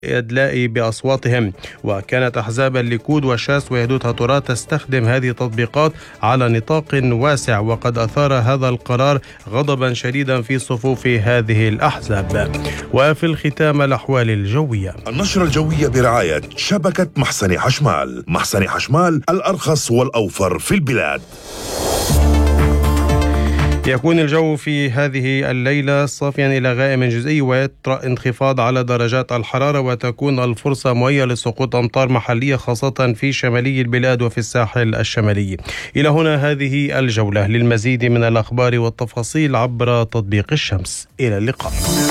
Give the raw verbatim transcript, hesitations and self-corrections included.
الإدلاء بأصواتهم. وكانت أحزاب الليكود وشاس ويهدوت هاتورات تستخدم هذه التطبيقات على نطاق واسع، وقد أثار هذا القرار غضبا شديدا في صفوف هذه الأحزاب. وفي الختام الأحوال الجوية. النشرة الجوية برعاية شبكة محسن حشمال. محسن حشمال الأرخص والأوفر في البلاد. يكون الجو في هذه الليلة صافيا إلى غائم جزئي، ويطرأ انخفاض على درجات الحرارة، وتكون الفرصة مهيئة لسقوط أمطار محلية خاصة في شمالي البلاد وفي الساحل الشمالي. إلى هنا هذه الجولة. للمزيد من الأخبار والتفاصيل عبر تطبيق الشمس. إلى اللقاء.